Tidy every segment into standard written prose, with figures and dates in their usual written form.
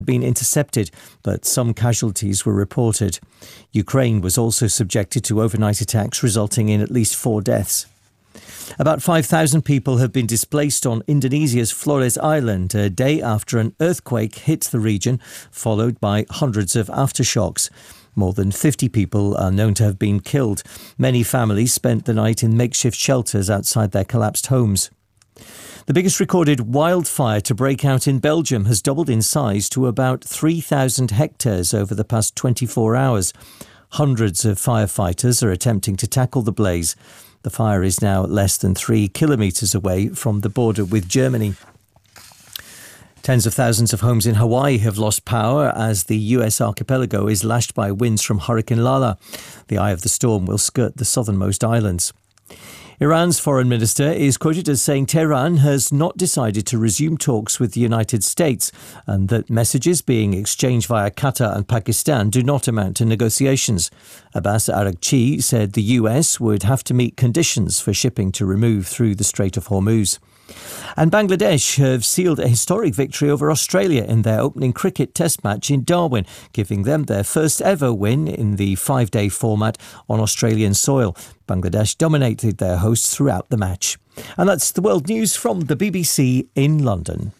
been intercepted, but some casualties were reported. Ukraine was also subjected to overnight attacks, resulting in at least 4 deaths. About 5,000 people have been displaced on Indonesia's Flores Island a day after an earthquake hit the region, followed by hundreds of aftershocks. More than 50 people are known to have been killed. Many families spent the night in makeshift shelters outside their collapsed homes. The biggest recorded wildfire to break out in Belgium has doubled in size to about 3,000 hectares over the past 24 hours. Hundreds of firefighters are attempting to tackle the blaze. The fire is now less than 3 kilometres away from the border with Germany. Tens of thousands of homes in Hawaii have lost power as the US archipelago is lashed by winds from Hurricane Lala. The eye of the storm will skirt the southernmost islands. Iran's foreign minister is quoted as saying Tehran has not decided to resume talks with the United States and that messages being exchanged via Qatar and Pakistan do not amount to negotiations. Abbas Araghchi said the US would have to meet conditions for shipping to remove through the Strait of Hormuz. And Bangladesh have sealed a historic victory over Australia in their opening cricket test match in Darwin, giving them their first ever win in the 5-day format on Australian soil. Bangladesh dominated their hosts throughout the match. And that's the world news from the BBC in London.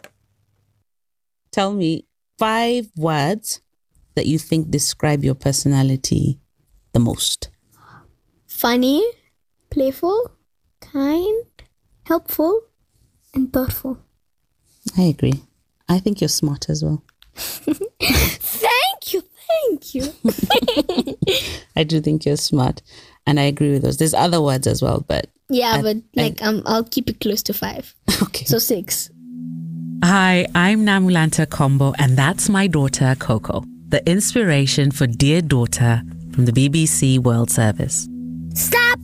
Tell me 5 words that you think describe your personality the most. Funny, playful, kind, helpful, and thoughtful. I agree. I think you're smart as well. Thank you. I do think you're smart. And I agree with those. There's other words as well, but... Yeah, I'll keep it close to 5. Okay. So 6. Hi, I'm Namulanta Kombo, and that's my daughter, Coco, the inspiration for Dear Daughter from the BBC World Service. Stop.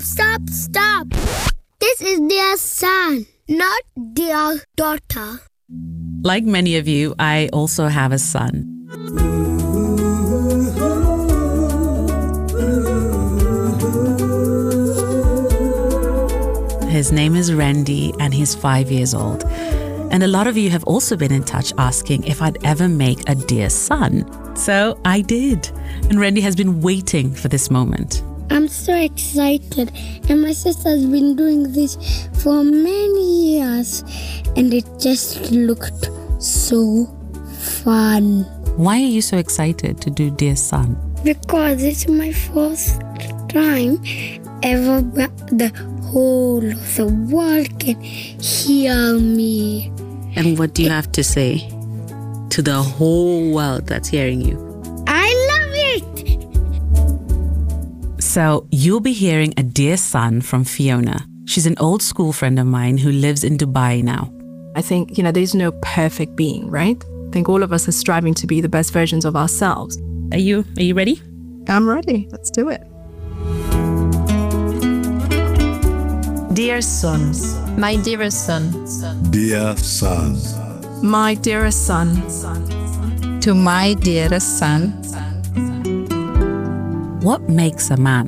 This is their son, not their daughter. Like many of you, I also have a son. His name is Randy, and he's 5 years old. And a lot of you have also been in touch asking if I'd ever make a dear son. So I did. And Randy has been waiting for this moment. I'm so excited, and my sister's been doing this for many years, and it just looked so fun. Why are you so excited to do Dear Son? Because it's my first time ever the whole of the world can hear me. And what do you have to say to the whole world that's hearing you? I love it! So you'll be hearing a Dear Son from Fiona. She's an old school friend of mine who lives in Dubai now. I think, there's no perfect being, right? I think all of us are striving to be the best versions of ourselves. Are you ready? I'm ready. Let's do it. Dear son, my dearest son, dear son, my dearest son, to my dearest son. What makes a man?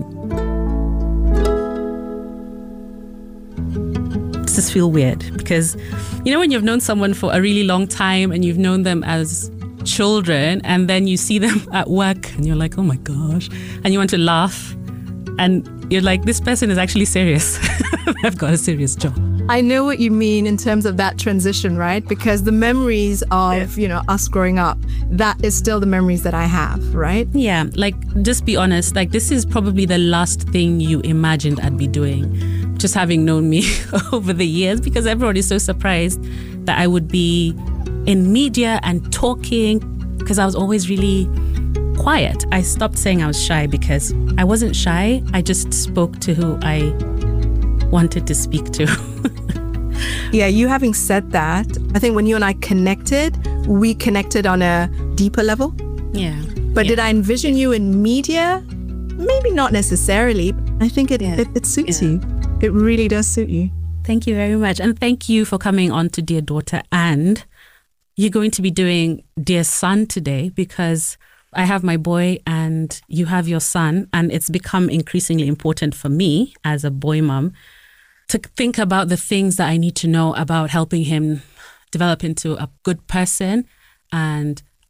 Does this feel weird? Because, when you've known someone for a really long time and you've known them as children and then you see them at work and you're like, oh my gosh, and you want to laugh and you're like, this person is actually serious. I've got a serious job. I know what you mean in terms of that transition, right? Because the memories of, us growing up, that is still the memories that I have, right? Yeah, just be honest. This is probably the last thing you imagined I'd be doing, just having known me over the years, because everyone is so surprised that I would be in media and talking, because I was always really quiet. I stopped saying I was shy because I wasn't shy. I just spoke to who I wanted to speak to. Yeah, you having said that, I think when you and I connected, we connected on a deeper level. Yeah. But did I envision you in media? Maybe not necessarily. I think it suits you. It really does suit you. Thank you very much. And thank you for coming on to Dear Daughter. And you're going to be doing Dear Son today, because I have my boy and you have your son. And it's become increasingly important for me as a boy mom to think about the things that I need to know about helping him develop into a good person and